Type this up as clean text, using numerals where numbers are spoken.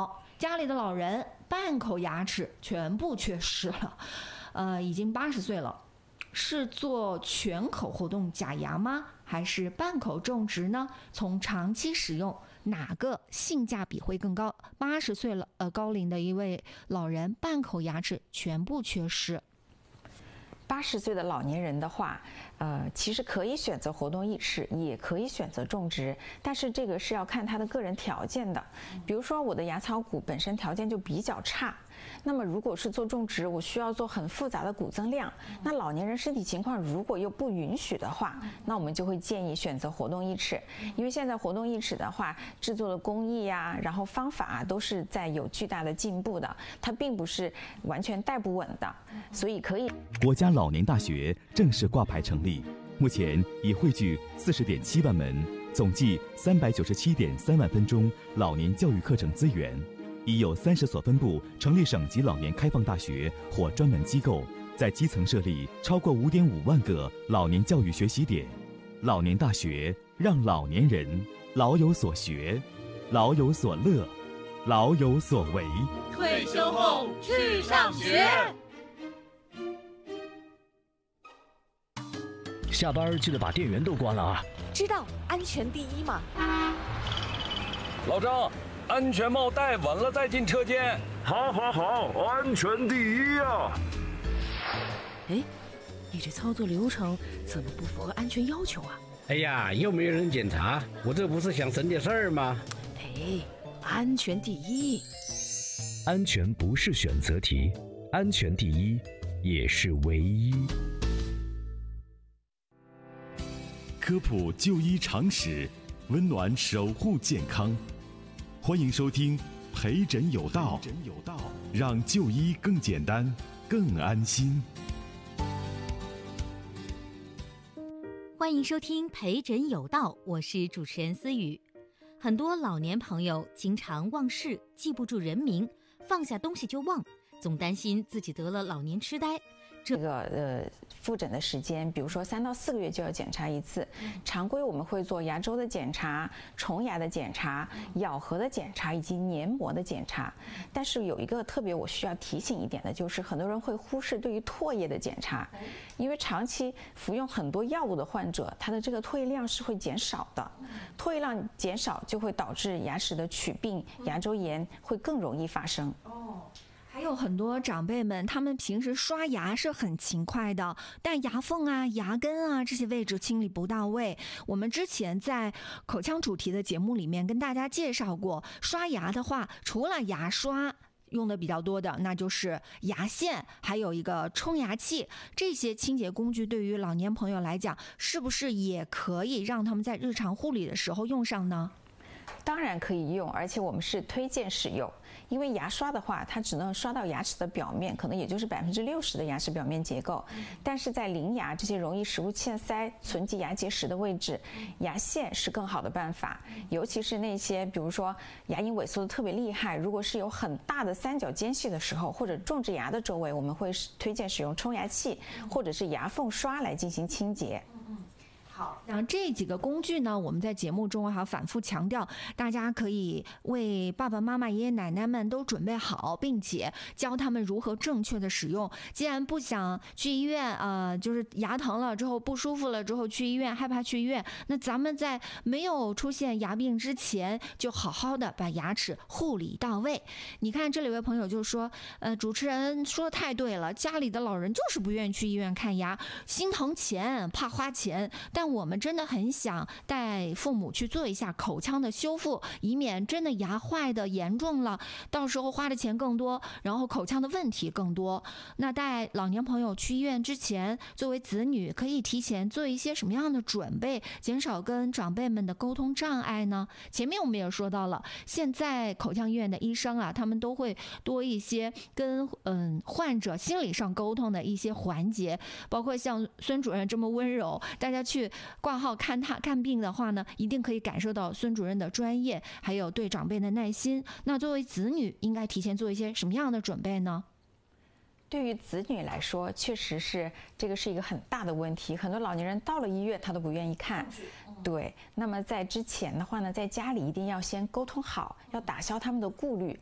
好，家里的老人半口牙齿全部缺失了，已经80岁了，是做全口活动假牙吗？还是半口种植呢？从长期使用，哪个性价比会更高？80岁了，高龄的一位老人半口牙齿全部缺失。 80岁的老年人的话，其实可以选择活动义齿，也可以选择种植，但是这个是要看他的个人条件的。比如说我的牙槽骨本身条件就比较差，那么如果是做种植，我需要做很复杂的骨增量，那老年人身体情况如果又不允许的话，那我们就会建议选择活动义齿，因为现在活动义齿的话，制作的工艺呀，然后方法啊，都是在有巨大的进步的，它并不是完全带不稳的，所以可以。 国家老年大学正式挂牌成立，目前已汇聚40.7万门，总计397.3万分钟老年教育课程资源，已有30所分部成立省级老年开放大学或专门机构，在基层设立超过5.5万个老年教育学习点。老年大学让老年人老有所学，老有所乐，老有所为。 退休后去上学。 下班记得把电源都关了啊！ 知道，安全第一嘛。 老张，安全帽戴稳了再进车间。 好，安全第一啊！ 哎，你这操作流程怎么不符合安全要求啊？ 哎呀，又没有人检查，我这不是想省点事儿吗？ 哎，安全第一。 安全不是选择题，安全第一也是唯一。 科普就医常识，温暖守护健康。欢迎收听陪诊有道，让就医更简单、更安心。 欢迎收听陪诊有道，我是主持人思雨。很多老年朋友经常忘事，记不住人名，放下东西就忘，总担心自己得了老年痴呆。 这个复诊的时间，比如说3到4个月就要检查一次。常规我们会做牙周的检查、虫牙的检查、咬合的检查以及黏膜的检查。但是有一个特别我需要提醒一点的，就是很多人会忽视对于唾液的检查，因为长期服用很多药物的患者，他的这个唾液量是会减少的。唾液量减少就会导致牙齿的龋病、牙周炎会更容易发生。 还有很多长辈们，他们平时刷牙是很勤快的，但牙缝啊、牙根啊这些位置清理不到位。我们之前在口腔主题的节目里面跟大家介绍过，刷牙的话，除了牙刷用的比较多的，那就是牙线，还有一个冲牙器。这些清洁工具对于老年朋友来讲，是不是也可以让他们在日常护理的时候用上呢？ 当然可以用，而且我们是推荐使用。因为牙刷的话，它只能刷到牙齿的表面，可能也就是60%的牙齿表面结构。但是在邻牙这些容易食物嵌塞、存积牙结石的位置，牙线是更好的办法。尤其是那些比如说牙龈萎缩的特别厉害，如果是有很大的三角间隙的时候，或者种植牙的周围，我们会推荐使用冲牙器或者是牙缝刷来进行清洁。 好，那这几个工具呢，我们在节目中还要反复强调，大家可以为爸爸妈妈、爷爷奶奶们都准备好，并且教他们如何正确的使用。既然不想去医院，就是牙疼了之后不舒服了之后去医院，害怕去医院，那咱们在没有出现牙病之前，就好好的把牙齿护理到位。你看这里有位朋友就说，主持人说的太对了，家里的老人就是不愿意去医院看牙，心疼钱，怕花钱，但我们真的很想带父母去做一下口腔的修复，以免真的牙坏的严重了，到时候花的钱更多，然后口腔的问题更多。那带老年朋友去医院之前，作为子女可以提前做一些什么样的准备，减少跟长辈们的沟通障碍呢？前面我们也说到了，现在口腔医院的医生啊，他们都会多一些跟患者心理上沟通的一些环节，包括像孙主任这么温柔，大家去挂号看病的话呢，一定可以感受到孙主任的专业，还有对长辈的耐心。那作为子女，应该提前做一些什么样的准备呢？ 对于子女来说，确实是这个是一个很大的问题。很多老年人到了医院，他都不愿意看。对，那么在之前的话呢，在家里一定要先沟通好，要打消他们的顾虑，